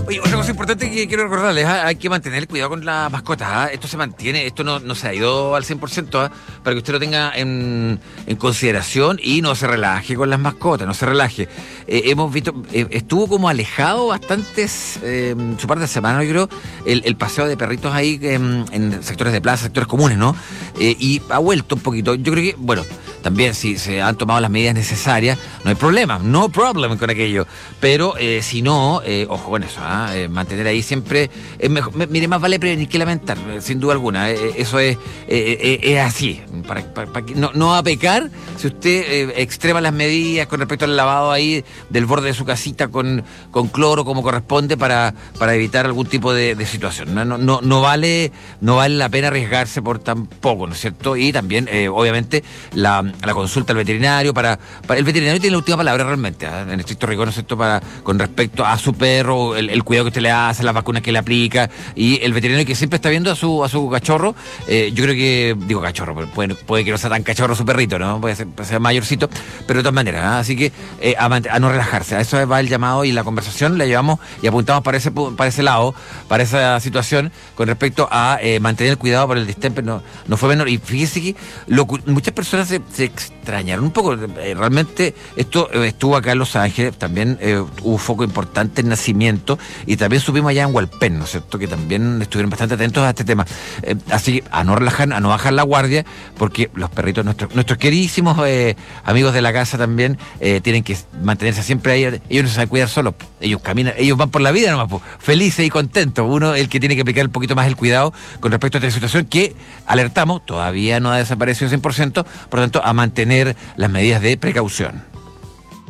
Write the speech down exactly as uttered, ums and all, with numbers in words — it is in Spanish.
Oye, otra cosa importante que quiero recordarles, ¿ah? Hay que mantener el cuidado con las mascotas. ¿Ah? Esto se mantiene, esto no, no se ha ido al cien por ciento, ¿ah? Para que usted lo tenga en, en consideración y no se relaje con las mascotas, no se relaje. Eh, hemos visto, eh, estuvo como alejado bastantes, eh, su parte de semana, yo creo, el, el paseo de perritos ahí eh, en sectores de plaza, sectores comunes, ¿no? Eh, y ha vuelto un poquito. Yo creo que, bueno, también si se han tomado las medidas necesarias, no hay problema, no problem con aquello. Pero eh, si no, eh, ojo con eso, ¿ah? eh, mantener ahí siempre es mejor. Me, mire, más vale prevenir que lamentar, eh, sin duda alguna. Eh, eso es, eh, eh, es así. Para, para, para, no, no va a pecar si usted eh, extrema las medidas con respecto al lavado ahí del borde de su casita con, con cloro como corresponde para, para evitar algún tipo de, de situación. No, no, no, no vale, no vale la pena arriesgarse por tan poco, ¿no es cierto? Y también, eh, obviamente, la, la consulta al veterinario para, para el veterinario tiene la última palabra realmente, ¿eh? En estricto rigor, ¿no es cierto? Para, con respecto a su perro, el, el cuidado que usted le hace, las vacunas que le aplica, y el veterinario que siempre está viendo a su a su cachorro. Eh, yo creo que, digo cachorro, puede, puede que no sea tan cachorro su perrito, ¿no? Puede ser, puede ser mayorcito, pero de todas maneras, ¿eh? Así que eh, a, a no relajarse, a eso va el llamado y la conversación, la llevamos y apuntamos para ese, para ese lado, para esa situación, con respecto a eh, mantener el cuidado por el distemper, no, no fue menor. Y fíjese que lo, muchas personas se, se extrañaron un poco, eh, realmente esto eh, estuvo acá en Los Ángeles, también eh, hubo foco importante en Nacimiento, y también subimos allá en Hualpén, ¿no es cierto?, que también estuvieron bastante atentos a este tema. Eh, así que a no relajar, a no bajar la guardia, porque los perritos, nuestros, nuestros queridísimos eh, amigos de la casa también eh, tienen que mantenerse siempre ahí. Ellos no se saben cuidar solos, ellos caminan, ellos van por la vida nomás, pues, felices y contentos. Uno el que tiene que aplicar un poquito más el cuidado con respecto a esta situación que, alertamos, todavía no ha desaparecido cien por ciento, por lo tanto, a mantener las medidas de precaución.